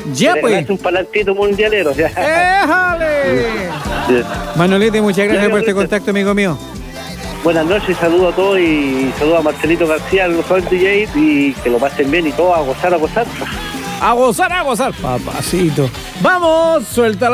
Ya, pues. Es un palantito mundialero. Ya. ¡Éjale! Manolete, muchas gracias por este contacto, amigo mío. Buenas noches, saludo a todos y saludo a Marcelito García, el mejor DJ, y que lo pasen bien y todo, a gozar, a gozar. A gozar, papacito. Vamos, suelta la